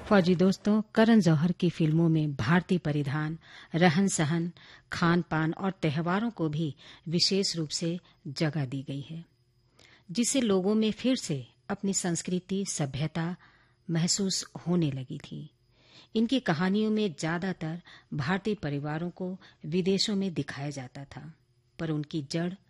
फौजी दोस्तों, करण जौहर की फिल्मों में भारतीय परिधान, रहन सहन, खान पान और त्योहारों को भी विशेष रूप से जगह दी गई है, जिससे लोगों में फिर से अपनी संस्कृति सभ्यता महसूस होने लगी थी। इनकी कहानियों में ज्यादातर भारतीय परिवारों को विदेशों में दिखाया जाता था, पर उनकी जड़